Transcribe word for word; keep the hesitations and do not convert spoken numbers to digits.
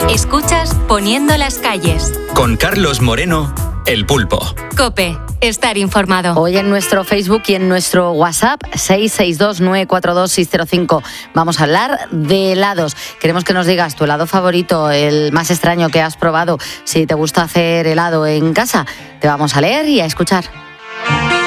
Escuchas Poniendo las calles. Con Carlos Moreno, El Pulpo. COPE. Estar informado. Hoy en nuestro Facebook y en nuestro WhatsApp seis seis dos nueve cuatro dos seis cero cinco vamos a hablar de helados. Queremos que nos digas tu helado favorito, el más extraño que has probado. Si te gusta hacer helado en casa, te vamos a leer y a escuchar.